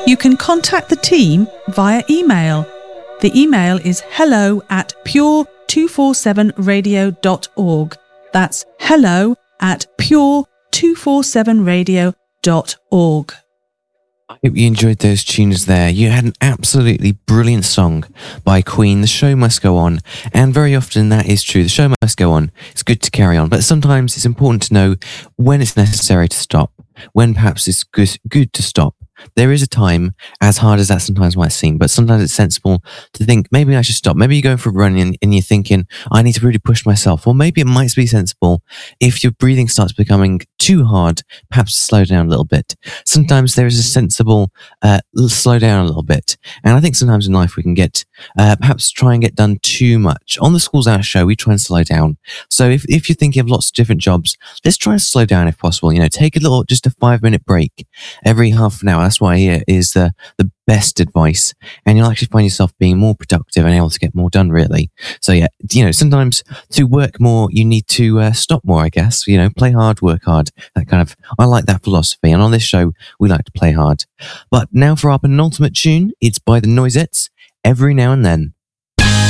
You can contact the team via email. The email is hello@pure247radio.org. That's hello@pure247radio.org. I hope you enjoyed those tunes there. You had an absolutely brilliant song by Queen, The Show Must Go On. And very often that is true. The show must go on. It's good to carry on. But sometimes it's important to know when it's necessary to stop, when perhaps it's good to stop. There is a time, as hard as that sometimes might seem, but sometimes it's sensible to think, maybe I should stop. Maybe you're going for a run and you're thinking, I need to really push myself. Or maybe it might be sensible, if your breathing starts becoming too hard, perhaps slow down a little bit. Sometimes there is a sensible slow down a little bit. And I think sometimes in life we can get, perhaps try and get done too much. On the Schools Out show, we try and slow down. So if you're thinking of lots of different jobs, let's try and slow down if possible. You know, take just a 5-minute break every half an hour. That's why here is the best advice, and you'll actually find yourself being more productive and able to get more done, really. So yeah, sometimes to work more, you need to stop more, I guess. Play hard, work hard. I like that philosophy, and on this show, we like to play hard. But now for our penultimate tune, it's by the Noisettes, Every Now and Then.